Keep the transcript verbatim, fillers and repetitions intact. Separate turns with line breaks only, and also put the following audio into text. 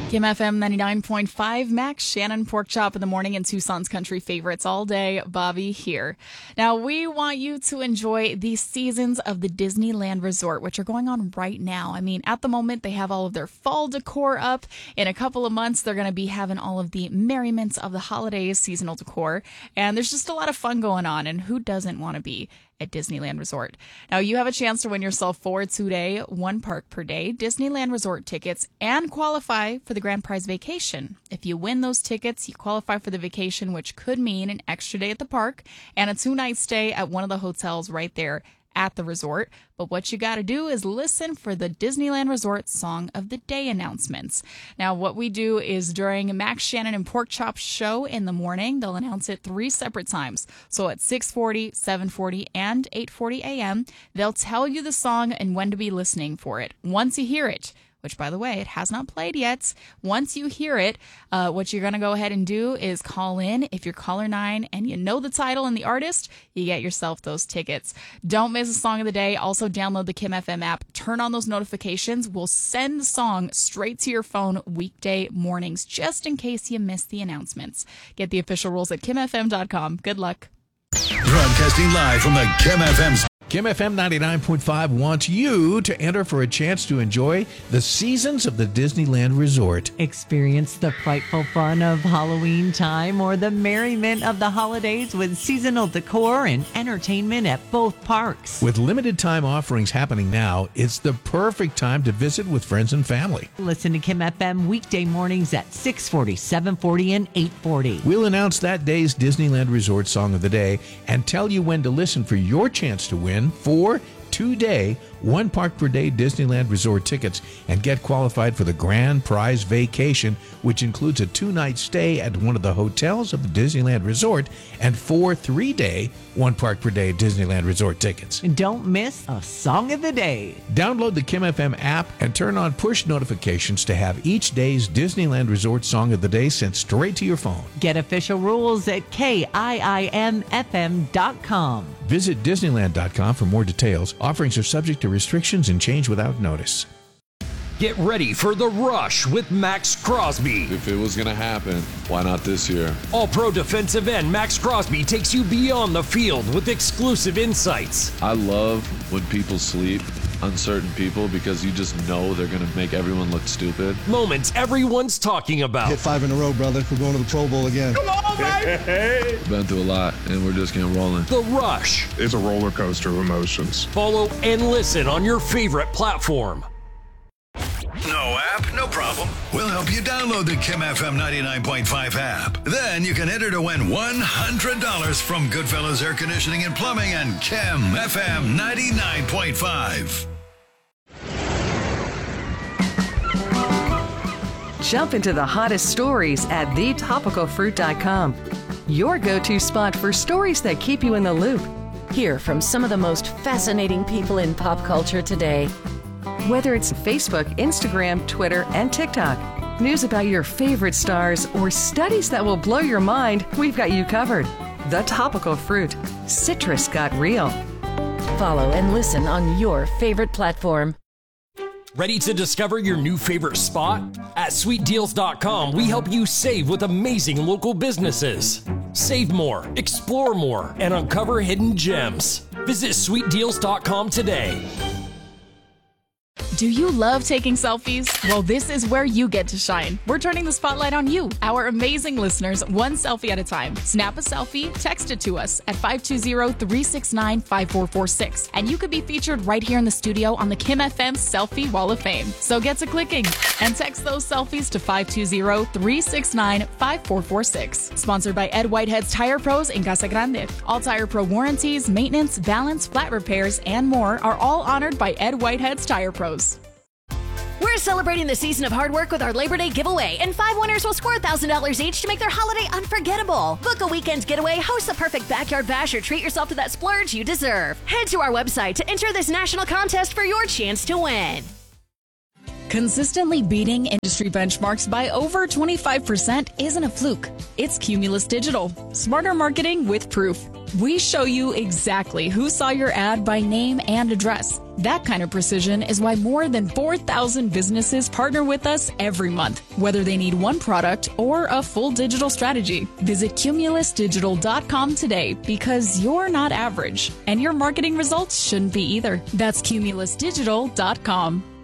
Kim F M ninety-nine point five, Max, Shannon, Pork Chop in the morning, and Tucson's country favorites all day. Bobby here. Now, we want you to enjoy the seasons of the Disneyland Resort, which are going on right now. I mean, at the moment, they have all of their fall decor up. In a couple of months, they're going to be having all of the merriments of the holidays, seasonal decor. And there's just a lot of fun going on. And who doesn't want to be at Disneyland Resort? Now, you have a chance to win yourself four two-day, one park per day Disneyland Resort tickets and qualify for the grand prize vacation. If you win those tickets, you qualify for the vacation, which could mean an extra day at the park and a two-night stay at one of the hotels right there at the resort. But what you got to do is listen for the Disneyland Resort Song of the Day announcements. Now, what we do is during Max, Shannon, and Pork Chop's show in the morning, they'll announce it three separate times. So at six forty, seven forty, and eight forty a.m., they'll tell you the song and when to be listening for it. Once you hear it, which, by the way, it has not played yet. Once you hear it, uh, what you're going to go ahead and do is call in. If you're caller nine and you know the title and the artist, you get yourself those tickets. Don't miss a song of the day. Also, download the Kim F M app. Turn on those notifications. We'll send the song straight to your phone weekday mornings, just in case you missed the announcements. Get the official rules at kim f m dot com. Good luck.
Broadcasting live from the Kim F M's
Kim F M ninety-nine point five wants you to enter for a chance to enjoy the seasons of the Disneyland Resort.
Experience the frightful fun of Halloween time or the merriment of the holidays with seasonal decor and entertainment at both parks.
With limited time offerings happening now, it's the perfect time to visit with friends and family.
Listen to Kim F M weekday mornings at six forty, seven forty, and eight forty.
We'll announce that day's Disneyland Resort Song of the Day and tell you when to listen for your chance to win four two-day, one park per day Disneyland Resort tickets and get qualified for the grand prize vacation, which includes a two-night stay at one of the hotels of the Disneyland Resort and four three-day, one park per day Disneyland Resort tickets.
And don't miss a song of the day.
Download the Kim F M app and turn on push notifications to have each day's Disneyland Resort Song of the Day sent straight to your phone.
Get official rules at K I I M F M dot com.
Visit Disneyland dot com for more details. Offerings are subject to restrictions and change without notice.
Get ready for The Rush with Max Crosby.
If it was going to happen, why not this year?
All-Pro defensive end Max Crosby takes you beyond the field with exclusive insights.
I love when people sleep on certain people because you just know they're going to make everyone look stupid.
Moments everyone's talking about.
Hit five in a row, brother. We're going to the Pro Bowl again.
Come on, baby!
Been through a lot, and we're just getting rolling.
The Rush.
It's a roller coaster of emotions.
Follow and listen on your favorite platform.
No app? No problem. We'll help you download the Kim F M ninety-nine point five app. Then you can enter to win one hundred dollars from Goodfellas Air Conditioning and Plumbing and Kim F M ninety-nine point five.
Jump into the hottest stories at the topical fruit dot com. Your go-to spot for stories that keep you in the loop.
Hear from some of the most fascinating people in pop culture today.
Whether it's Facebook, Instagram, Twitter, and TikTok, news about your favorite stars, or studies that will blow your mind, we've got you covered. The Topical Fruit. Citrus got real.
Follow and listen on your favorite platform.
Ready to discover your new favorite spot? At sweet deals dot com, we help you save with amazing local businesses. Save more, explore more, and uncover hidden gems. Visit sweet deals dot com today.
Do you love taking selfies? Well, this is where you get to shine. We're turning the spotlight on you, our amazing listeners, one selfie at a time. Snap a selfie, text it to us at five two zero, three six nine, five four four six, and you could be featured right here in the studio on the Kim F M Selfie Wall of Fame. So get to clicking and text those selfies to five two zero, three six nine, five four four six. Sponsored by Ed Whitehead's Tire Pros in Casa Grande. All Tire Pro warranties, maintenance, balance, flat repairs, and more are all honored by Ed Whitehead's Tire Pros.
We're celebrating the season of hard work with our Labor Day giveaway, and five winners will score one thousand dollars each to make their holiday unforgettable. Book a weekend getaway, host the perfect backyard bash, or treat yourself to that splurge you deserve. Head to our website to enter this national contest for your chance to win.
Consistently beating industry benchmarks by over twenty-five percent isn't a fluke. It's Cumulus Digital. Smarter marketing with proof. We show you exactly who saw your ad by name and address. That kind of precision is why more than four thousand businesses partner with us every month, whether they need one product or a full digital strategy. Visit cumulus digital dot com today because you're not average, and your marketing results shouldn't be either. That's cumulus digital dot com.